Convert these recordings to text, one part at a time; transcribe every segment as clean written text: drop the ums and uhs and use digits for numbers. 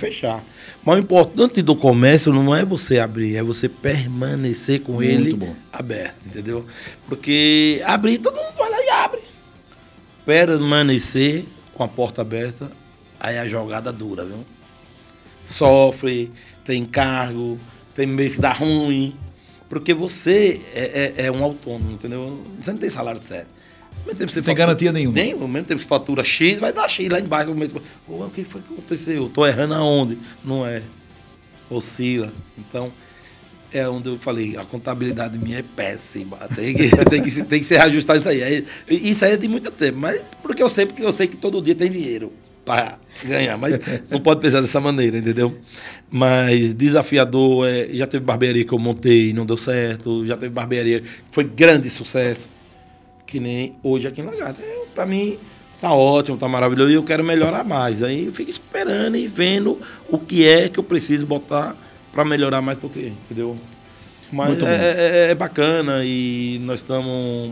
fechar. Mas o importante do comércio não é você abrir, é você permanecer com Muito ele bom. aberto, entendeu? Porque abrir, todo mundo vai lá e abre. Permanecer com a porta aberta, aí a jogada dura, viu? Sofre, tem encargo, tem mês que dá ruim. Porque você é um autônomo, entendeu? Você não tem salário certo. Ao mesmo tempo que você Não tem garantia nenhuma. Nem, ao mesmo tempo que você fatura X, vai dar X lá embaixo. O que foi que aconteceu? Estou errando aonde? Não é. Oscila. Então, é onde eu falei, a contabilidade minha é péssima. Tem que ser reajustado isso aí. Isso aí é de muito tempo, mas porque eu sei que todo dia tem dinheiro para ganhar, mas não pode pensar dessa maneira, entendeu? Mas desafiador, já teve barbearia que eu montei e não deu certo, já teve barbearia que foi grande sucesso, que nem hoje aqui em Lagarto. Para mim, tá ótimo, tá maravilhoso e eu quero melhorar mais. Aí eu fico esperando e vendo o que é que eu preciso botar para melhorar mais pro cliente, entendeu? Mas é bacana e nós estamos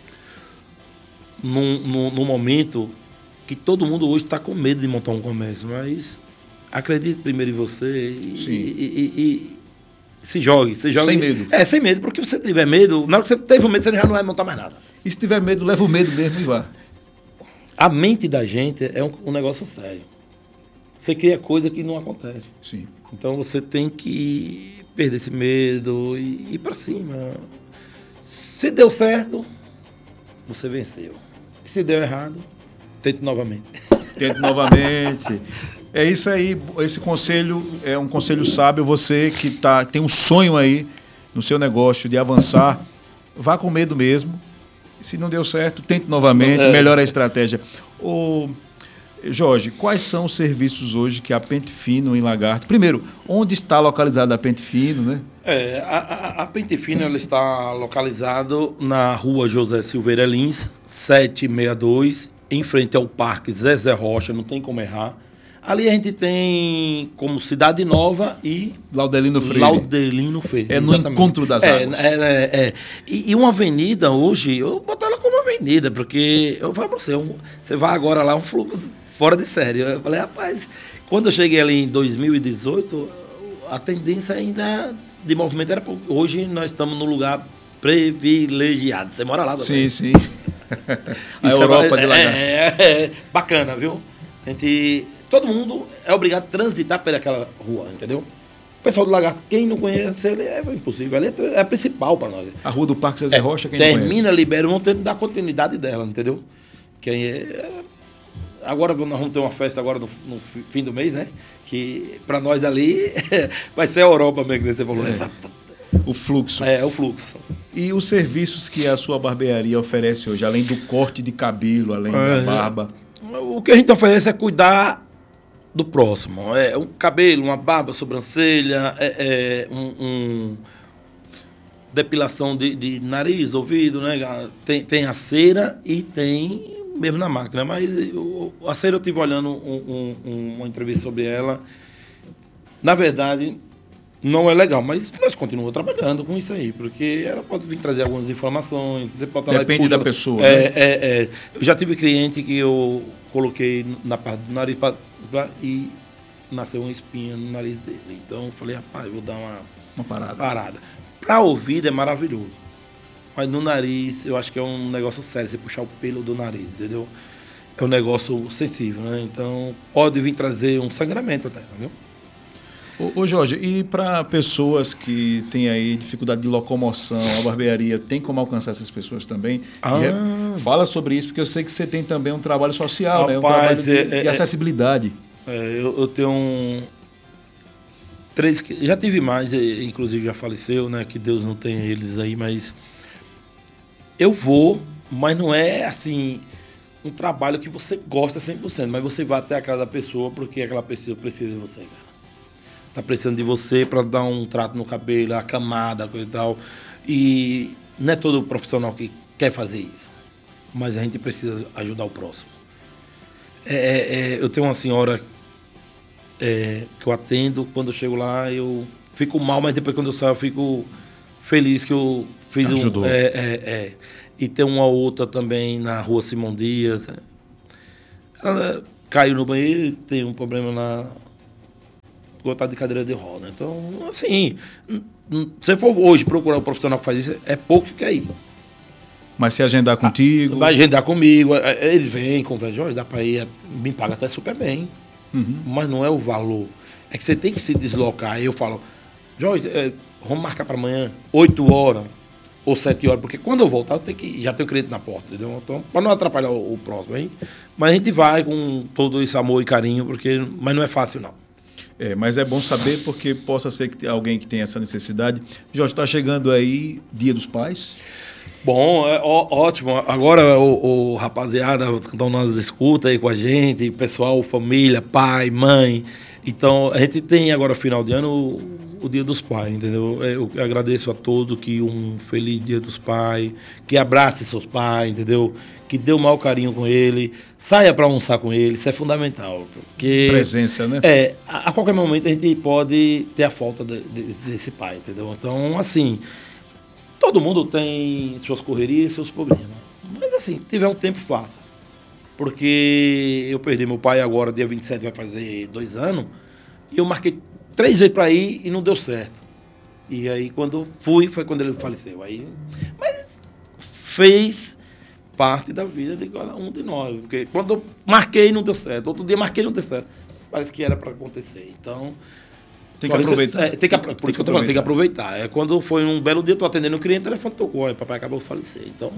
num momento que todo mundo hoje está com medo de montar um comércio, mas acredite primeiro em você e se jogue. Sem medo. Sem medo, porque se você tiver medo, na hora que você teve medo, você já não vai montar mais nada. E se tiver medo, leva o medo mesmo e vá. A mente da gente é um negócio sério. Você cria coisa que não acontece. Sim. Então você tem que perder esse medo e ir para cima. Se deu certo, você venceu. E se deu errado, tente novamente. Tente novamente. É isso aí. Esse conselho é um conselho sábio. Você que tem um sonho aí no seu negócio de avançar, vá com medo mesmo. Se não deu certo, tente novamente, melhore a estratégia. Jorge, quais são os serviços hoje que a Pente Fino em Lagarto... Primeiro, onde está localizada a Pente Fino, né? A Pente Fino ela está localizada na rua José Silveira Lins, 762, em frente ao Parque Zezé Rocha, não tem como errar. Ali a gente tem como Cidade Nova e... Laudelino Freire. É no exatamente. encontro das águas. E uma avenida hoje, eu boto ela como avenida, porque eu falo para você, você vai agora lá, um fluxo fora de série. Eu falei, rapaz, quando eu cheguei ali em 2018, a tendência ainda de movimento era... Hoje nós estamos num lugar privilegiado. Você mora lá também? Sim. A Europa de Lagarto. Bacana, viu? Todo mundo é obrigado a transitar por aquela rua, entendeu? O pessoal do Lagarto, quem não conhece, ele é impossível. Ele é a principal para nós. A rua do Parque Zezé Rocha, quem não conhece? Termina, libera, vamos ter que dar continuidade dela, entendeu? Agora nós vamos ter uma festa agora no fim do mês, né? Que para nós ali vai ser a Europa mesmo, que você falou. O fluxo. O fluxo. E os serviços que a sua barbearia oferece hoje, além do corte de cabelo, além da barba? O que a gente oferece é cuidar do próximo. Um cabelo, uma barba, sobrancelha, depilação de nariz, ouvido, né? Tem a cera e tem mesmo na máquina. Mas a cera eu estive olhando uma entrevista sobre ela. Na verdade, não é legal, mas nós continuamos trabalhando com isso aí, porque ela pode vir trazer algumas informações. Você pode Depende da pessoa. Né? Eu já tive cliente que eu coloquei na parte do nariz e nasceu uma espinha no nariz dele. Então eu falei, rapaz, eu vou dar uma parada. Para ouvido é maravilhoso, mas no nariz eu acho que é um negócio sério, você puxar o pelo do nariz, entendeu? É um negócio sensível, né? Então pode vir trazer um sangramento até, entendeu? Ô Jorge, e para pessoas que têm aí dificuldade de locomoção, a barbearia tem como alcançar essas pessoas também? Fala sobre isso, porque eu sei que você tem também um trabalho social, né? Um trabalho de acessibilidade. Eu tenho três, já tive mais, inclusive já faleceu, né? Que Deus não tenha eles aí, mas eu vou, mas não é assim um trabalho que você gosta 100%, mas você vai até a casa da pessoa porque aquela pessoa precisa de você, cara. Tá precisando de você para dar um trato no cabelo, a camada, coisa e tal. E não é todo profissional que quer fazer isso. Mas a gente precisa ajudar o próximo. Eu tenho uma senhora que eu atendo, quando eu chego lá, eu fico mal, mas depois quando eu saio eu fico feliz que eu fiz Ajudou. E tem uma outra também na rua Simão Dias. Ela caiu no banheiro e tem um problema gostar de cadeira de roda. Então, assim, se você for hoje procurar um profissional que faz isso, é pouco que quer ir. Mas se agendar contigo... Vai agendar comigo, ele vem, conversa, Jorge, dá para ir, me paga até super bem. Mas não é o valor. É que você tem que se deslocar. Aí eu falo, Jorge, vamos marcar para amanhã, 8 horas ou 7 horas, porque quando eu voltar, já tenho cliente na porta, entendeu? Então, para não atrapalhar o próximo aí. Mas a gente vai com todo esse amor e carinho, mas não é fácil, não. Mas é bom saber, porque possa ser que alguém que tenha essa necessidade. Jorge, está chegando aí Dia dos Pais. Bom, ótimo. Agora o rapaziada estão nas escuta aí com a gente, pessoal, família, pai, mãe. Então, a gente tem agora, final de ano, o Dia dos Pais, entendeu? Eu agradeço a todos que um feliz Dia dos Pais, que abrace seus pais, entendeu? Que dê o maior carinho com ele, saia para almoçar com ele, isso é fundamental. Porque, presença, né? A qualquer momento a gente pode ter a falta desse pai, entendeu? Então, assim, todo mundo tem suas correrias e seus problemas. Mas, assim, tiver um tempo, faça. Porque eu perdi meu pai agora, dia 27 vai fazer 2 anos, e eu marquei 3 vezes para ir e não deu certo. E aí, quando fui, foi quando ele faleceu. Mas fez parte da vida de cada um de nós. Porque quando eu marquei, não deu certo. Outro dia marquei, não deu certo. Parece que era para acontecer. Então... Tem que aproveitar. Por isso que eu tô falando, tem que aproveitar. Quando foi um belo dia, eu tô atendendo um cliente, o telefone tocou, papai acabou de falecer. Então,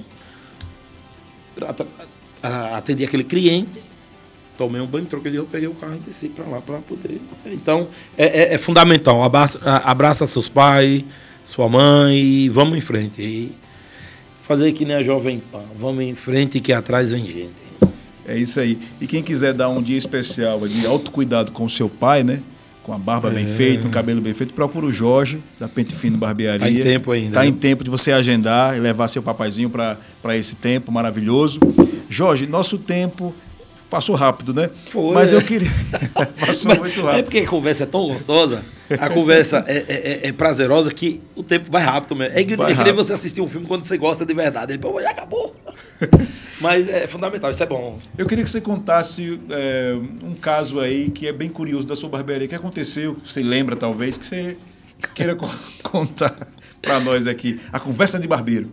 atendi aquele cliente, tomei um banho, troquei de roupa, peguei o carro e desci para lá para poder. Então, é fundamental. Abraça seus pais, sua mãe e vamos em frente. E fazer que nem a Jovem Pan. Vamos em frente que atrás vem gente. É isso aí. E quem quiser dar um dia especial de autocuidado com o seu pai, né? Com a barba bem feita, o cabelo bem feito, procura o Jorge, da Pente Fino Barbearia. Está em tempo ainda. Está em tempo de você agendar e levar seu papaizinho para esse tempo maravilhoso. Jorge, nosso tempo passou rápido, né? Foi. Mas eu queria... Passou muito rápido. É porque a conversa é tão gostosa, a conversa é prazerosa que o tempo vai rápido mesmo. É que nem você assistir um filme quando você gosta de verdade. Pô, já acabou. Mas é fundamental, isso é bom. Eu queria que você contasse um caso aí que é bem curioso da sua barbearia. O que aconteceu? Você lembra, talvez, que você queira contar para nós aqui. A conversa de barbeiro.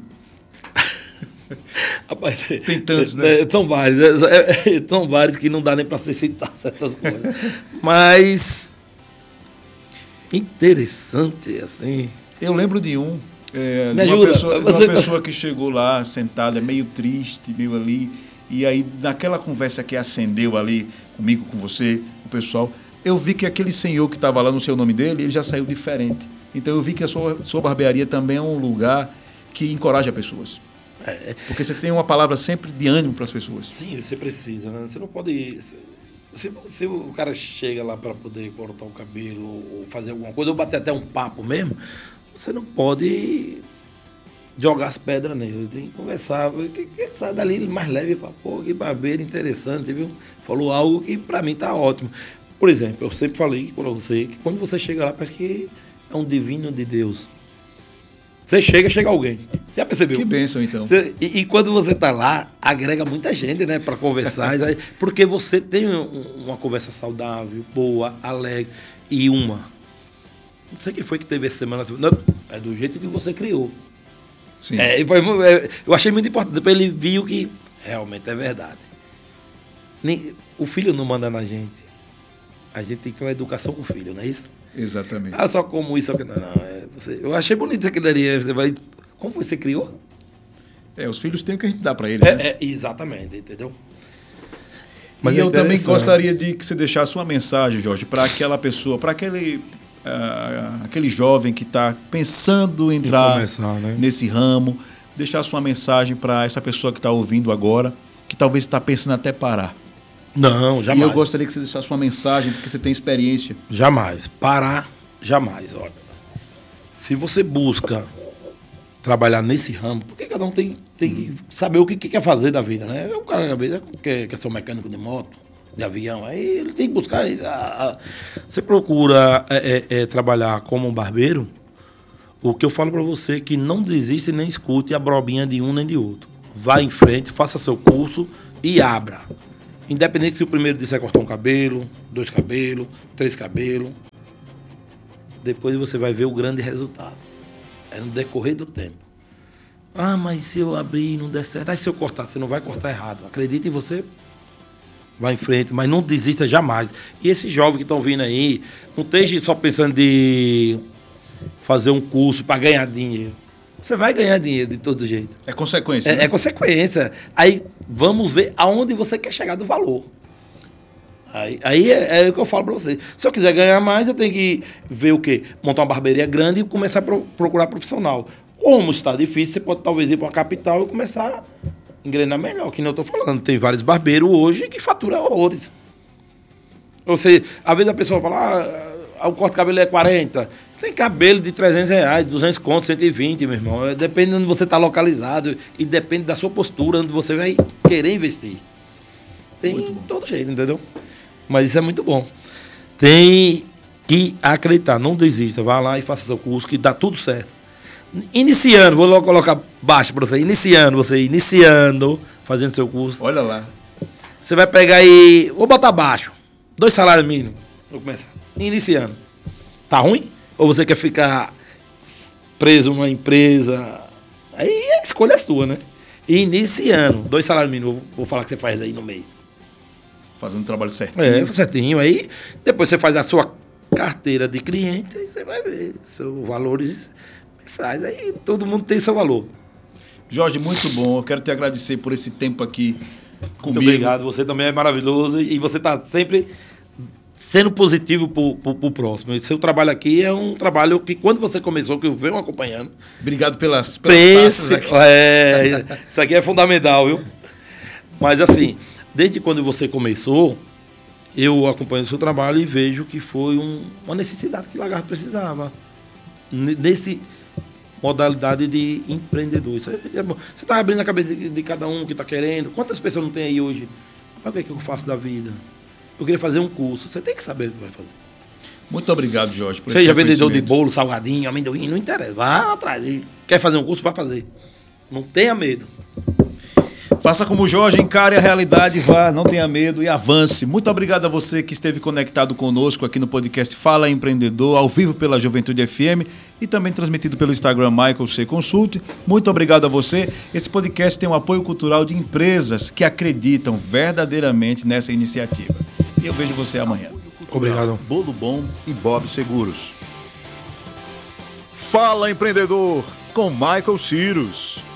Rapaz, tem tantos, né? São vários. São vários que não dá nem para se citar certas coisas. Mas interessante, assim. Eu lembro de um. Uma pessoa que chegou lá, sentada, meio triste, meio ali, e aí, naquela conversa que acendeu ali, comigo, com você, com o pessoal, eu vi que aquele senhor que estava lá, não sei o nome dele, ele já saiu diferente. Então, eu vi que a sua barbearia também é um lugar que encoraja pessoas. Porque você tem uma palavra sempre de ânimo para as pessoas. Sim, você precisa, né? Você não pode... Se o cara chega lá para poder cortar o cabelo ou fazer alguma coisa, ou bater até um papo mesmo... Você não pode jogar as pedras nele, tem que conversar. Que sai dali mais leve e fala, pô, que barbeiro interessante, viu? Falou algo que para mim tá ótimo. Por exemplo, eu sempre falei para você que quando você chega lá, parece que é um divino de Deus. Você chega alguém. Você já percebeu? Que bênção, então. E quando você tá lá, agrega muita gente, né, para conversar, porque você tem uma conversa saudável, boa, alegre e não sei quem foi que teve essa semana. Não, é do jeito que você criou. Sim. Eu achei muito importante. Depois ele viu que realmente é verdade. O filho não manda na gente. A gente tem que ter uma educação com o filho, não é isso? Exatamente. Só como isso. Eu achei bonito aquilo ali. Como você criou? Os filhos têm o que a gente dá para eles. Né? Exatamente, entendeu? Mas eu também gostaria de que você deixasse uma mensagem, Jorge, para aquela pessoa, para aquele jovem que está pensando em entrar nesse ramo, deixar sua mensagem para essa pessoa que está ouvindo agora, que talvez está pensando até parar. Não, jamais. E eu gostaria que você deixasse sua mensagem, porque você tem experiência. Jamais. Parar, jamais. Olha, se você busca trabalhar nesse ramo, porque cada um tem que saber o que quer fazer da vida, né? O cara, às vezes, quer ser um mecânico de moto, de avião, aí ele tem que buscar. Você procura trabalhar como um barbeiro, o que eu falo para você é que não desiste nem escute a brobinha de um nem de outro. Vá em frente, faça seu curso e abra. Independente se o primeiro disser cortar um cabelo, 2 cabelos, 3 cabelos, depois você vai ver o grande resultado. É no decorrer do tempo. Ah, mas se eu abrir e não der certo, aí se eu cortar, você não vai cortar errado. Acredite em você, vai em frente, mas não desista jamais. E esses jovens que estão vindo aí, não esteja só pensando de fazer um curso para ganhar dinheiro. Você vai ganhar dinheiro de todo jeito. É consequência. É consequência. Aí vamos ver aonde você quer chegar do valor. Aí é o que eu falo para você. Se eu quiser ganhar mais, eu tenho que ver o quê? Montar uma barbearia grande e começar a procurar profissional. Como está difícil, você pode talvez ir para uma capital e começar a engrenar melhor, que nem eu estou falando. Tem vários barbeiros hoje que faturam horrores. Ou seja, às vezes a pessoa fala, o corte de cabelo é 40. Tem cabelo de R$300, 200 contos, 120, meu irmão. Depende de onde você está localizado e depende da sua postura, onde você vai querer investir. Tem todo jeito, entendeu? Mas isso é muito bom. Tem que acreditar, não desista. Vá lá e faça seu curso, que dá tudo certo. Iniciando, vou logo colocar baixo para você. Iniciando, fazendo seu curso. Olha lá. Você vai pegar aí, vou botar baixo, 2 salários mínimos. Vou começar. Iniciando. Tá ruim? Ou você quer ficar preso numa empresa? Aí a escolha é sua, né? Iniciando, 2 salários mínimos. Vou falar que você faz aí no mês. Fazendo um trabalho certinho. Certinho. Aí depois você faz a sua carteira de cliente e você vai ver seus valores mensais. Aí todo mundo tem seu valor. Jorge, muito bom. Eu quero te agradecer por esse tempo aqui comigo. Muito obrigado. Você também é maravilhoso e você está sempre sendo positivo pro próximo. Esse seu trabalho aqui é um trabalho que quando você começou, que eu venho acompanhando. Obrigado pelas taças aqui. Isso aqui é fundamental, viu? Mas assim, desde quando você começou, eu acompanho o seu trabalho e vejo que foi uma necessidade que Lagarto precisava. Nesse modalidade de empreendedor. Isso é bom. Você está abrindo a cabeça de cada um que está querendo. Quantas pessoas não tem aí hoje? O que é que eu faço da vida? Eu queria fazer um curso. Você tem que saber o que vai fazer. Muito obrigado, Jorge, por seja vendedor de bolo, salgadinho, amendoim, não interessa. Vá atrás. Quer fazer um curso? Vai fazer. Não tenha medo. Faça como o Jorge, encare a realidade, vá, não tenha medo e avance. Muito obrigado a você que esteve conectado conosco aqui no podcast Fala Empreendedor, ao vivo pela Juventude FM e também transmitido pelo Instagram Michael C. Consulte. Muito obrigado a você. Esse podcast tem um apoio cultural de empresas que acreditam verdadeiramente nessa iniciativa. E eu vejo você amanhã. Obrigado. Bolo Bom e Bob Seguros. Fala Empreendedor com Michael Cyrus.